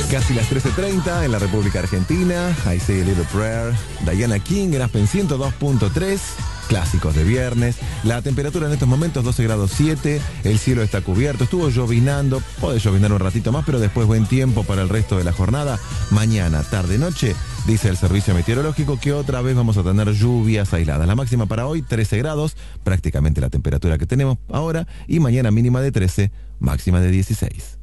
Casi las 13:30 en la República Argentina. I Say a Little Prayer. Diana King en Aspen 102.3. Clásicos de viernes. La temperatura en estos momentos 12 grados 7. El cielo está cubierto. Estuvo llovinando. Puede llovinar un ratito más, pero después buen tiempo para el resto de la jornada. Mañana, tarde, noche, dice el servicio meteorológico que otra vez vamos a tener lluvias aisladas. La máxima para hoy 13 grados, prácticamente la temperatura que tenemos ahora. Y mañana mínima de 13, máxima de 16.